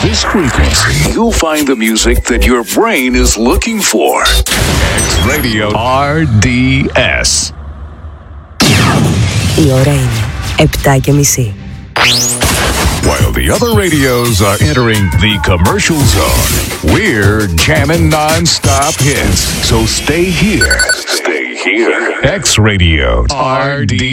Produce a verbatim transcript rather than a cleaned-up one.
this frequency, you'll find the music that your brain is looking for. X Radio R D S. Η ώρα είναι επτά και μισή. While the other radios are entering the commercial zone, we're jamming non-stop hits. So stay here. Stay here. X Radio R D